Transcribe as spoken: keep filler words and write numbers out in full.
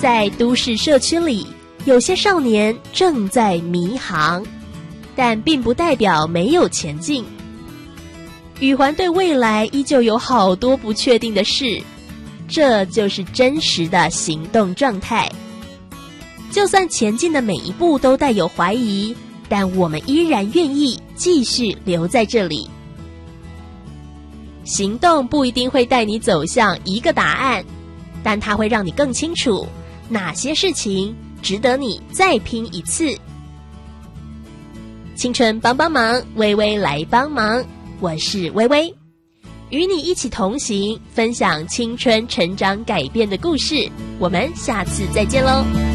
在都市社区里，有些少年正在迷航，但并不代表没有前进。宇环对未来依旧有好多不确定的事，这就是真实的行动状态。就算前进的每一步都带有怀疑，但我们依然愿意继续留在这里。行动不一定会带你走向一个答案，但它会让你更清楚哪些事情值得你再拼一次。青春帮帮忙，微微来帮忙，我是微微，与你一起同行，分享青春成长改变的故事。我们下次再见喽。